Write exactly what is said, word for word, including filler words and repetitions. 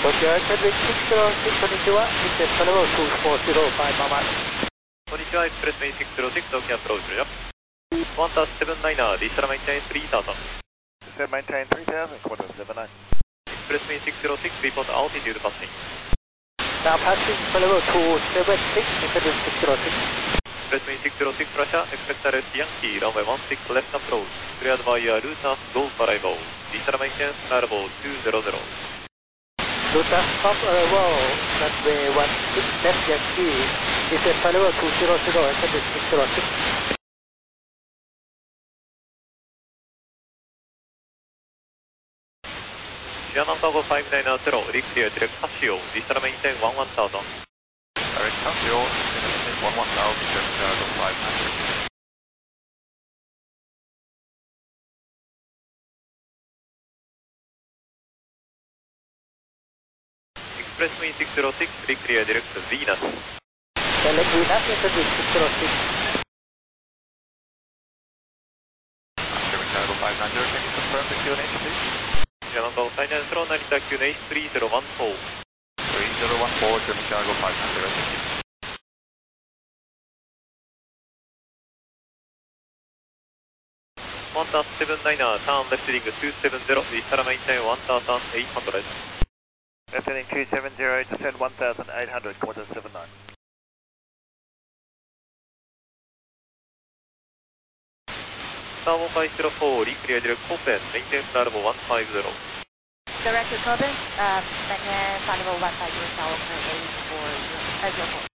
Tokyo Express six zero six, こんにちは。Express Carnival two four zero five ママ。 こんにちは、エクスプレスメインシックスゼロシックス、東京アプローチよ。ワンターセブンナイナー、ディスタラメインテインスリータート。 Set maintain three thousand, quarter seven nine. エクスプレスメインシックスゼロシックス、リポートアルティテュードパッシング。 Now passing Carnival two seven six, Express six zero six. エクスプレスメインシックスゼロシックス、ラシャ、エクスペクタレスヤンキー、ランウェイone six left approach。クリアドバイヤー、ルーター、ゴーファライボー。ディスタラメインテインスカーラボーtwo zero zero。 Luta stop arrival, runway one six left Yankee, Express Carnival two zero zero, Express six zero six. シアナンバーごファイブナイナーゼロ、リクリアディレクタシオ、ディスタラメインテインワンワンタートン。 Direct Casio, one one thousand, Jet Chicago five hundred. Express Main six zero six, reclear direct to Venus. Select Venus, Express six zero six. Jet Chicago five hundred, can you confirm the Q N H please? シアナンバーごファイブナイナーゼロ、成田 Q N H three zero one four。 three zero one four, Jet Chicago five hundred. one task seven niner, turn left heading two seven zero, Vistara maintain one thousand eight hundred. Left heading two seven zero, descend one thousand eight hundred, quarter seven nine. Star one five zero four, reclear direct open, maintain Carnival one five zero. Director Corbin, um, maintain Carnival one five zero, Tower eight four zero.